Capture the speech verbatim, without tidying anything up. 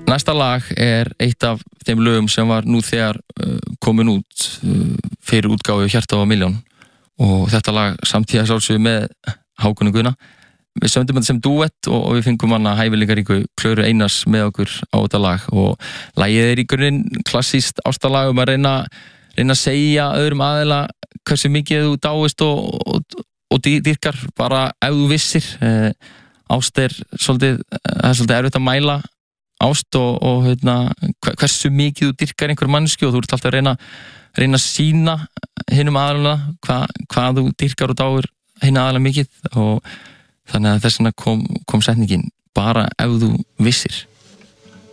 Næsta lag er eitt af þeim lögum sem var nú þegar uh, komin út uh, fyrir útgáfu Hjarta á milljón og þetta lag samtíða sjálfsögðu með Hákoni Guðna. Við sömdum þetta sem duett og, og við fengum hana hæfileikaríku Klöru Einars með okkur á þetta lag og lagið er í grunninn klassískt ástarlag um að reyna, reyna að segja öðrum aðila hversu mikið þú dáist og, og, og dýrkar bara ef þú vissir. Eh, ást er svolítið, það er svolítið erfitt að mæla ást og, og hérna, hversu mikið þú dýrkar einhver mannsku og þú ert alltaf að reyna, reyna að sína hinum aðalina hva, hvað þú dýrkar og dáir hinn aðalega mikið og þannig að þess vegna kom, kom setningin bara ef þú vissir.